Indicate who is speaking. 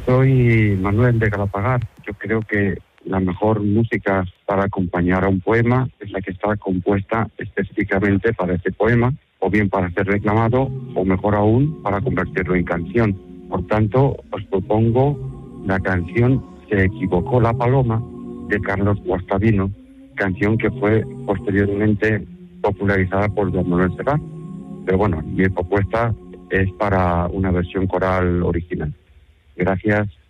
Speaker 1: Soy Manuel de Galapagar. Yo creo que la mejor música para acompañar a un poema es la que está compuesta específicamente para ese poema, o bien para ser reclamado, o mejor aún, para convertirlo en canción. Por tanto, os propongo la canción Se equivocó la paloma, de Carlos Guastavino, canción que fue posteriormente popularizada por Joan Manuel Serrat. Pero bueno, mi propuesta es para una versión coral original. Gracias.